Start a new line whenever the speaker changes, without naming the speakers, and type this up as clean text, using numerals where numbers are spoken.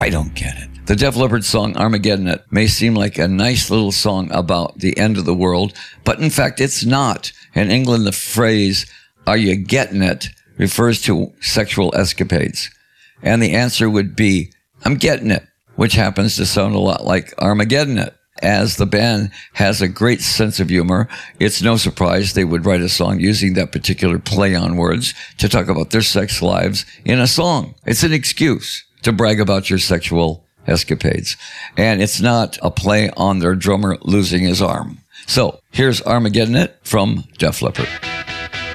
I don't get it. The Def Leppard song Armageddon It may seem like a nice little song about the end of the world, but in fact it's not. In England, the phrase, "Are you getting it?" refers to sexual escapades. And the answer would be, "I'm getting it," which happens to sound a lot like Armageddon It. As the band has a great sense of humor, it's no surprise they would write a song using that particular play on words to talk about their sex lives in a song. It's an excuse to brag about your sexual escapades. And it's not a play on their drummer losing his arm. So here's Armageddon It from Def Leppard.